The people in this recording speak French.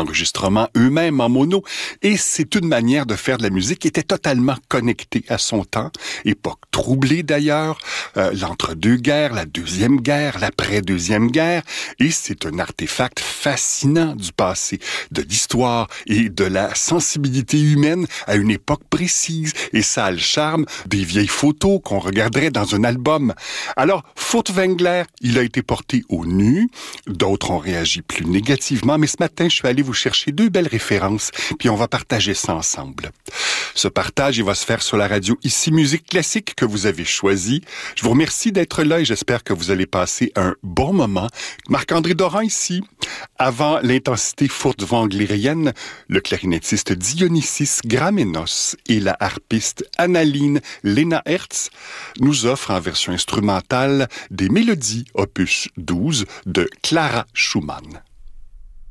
enregistrements eux-mêmes en mono, et c'est une manière de faire de la musique qui était totalement connectée à son temps, époque troublée d'ailleurs, l'entre-deux-guerres, la Deuxième Guerre, l'après-Deuxième Guerre, et c'est un artefact fascinant du passé, de l'histoire et de la sensibilité humaine à une époque précise, et ça a le charme des vieilles photos qu'on regarderait dans un album. Alors, Furtwängler, il a été porté au nu, d'autres ont réagi plus négativement, mais ce matin, je suis allé vous chercher 2 belles références, puis on va partager ça ensemble. Ce partage, il va se faire sur la radio Ici Musique Classique que vous avez choisie. Je vous remercie d'être là et j'espère que vous allez passer un bon moment. Marc-André Doran ici. Avant l'intensité furtwänglerienne, le clarinettiste Dionysis Gramenos et la harpiste Annaline Lena Hertz nous offrent en version instrumentale des mélodies opus 12 de Clara Schumann.